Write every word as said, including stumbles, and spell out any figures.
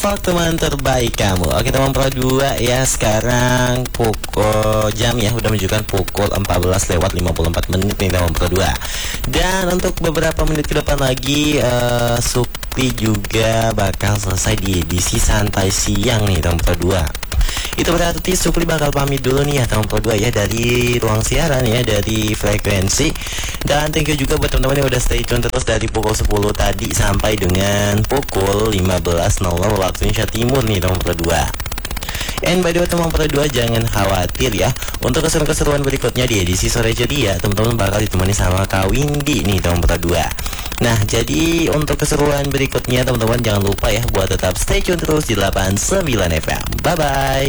teman terbaik kamu. Oke teman Pro dua ya, sekarang pukul jam ya udah menunjukkan pukul empat belas lewat lima puluh empat menit nih teman Pro dua. Dan untuk beberapa menit ke depan lagi uh, Sukti juga bakal selesai di edisi santai siang nih teman Pro dua. Itu berarti Supri bakal pamit dulu nih ya teman Pro dua ya, dari ruang siaran ya, dari frekuensi. Dan thank you juga buat teman-teman yang udah stay tune terus dari pukul sepuluh tadi sampai dengan pukul lima belas nol nol waktu Indonesia Timur nih teman Pro dua. And by the way teman Pro dua, jangan khawatir ya, untuk keseruan-keseruan berikutnya di edisi sore ceria teman-teman bakal ditemani sama Kak Windy nih teman Pro dua. Nah jadi untuk keseruan berikutnya teman-teman jangan lupa ya buat tetap stay tune terus di delapan puluh sembilan F M. Bye bye.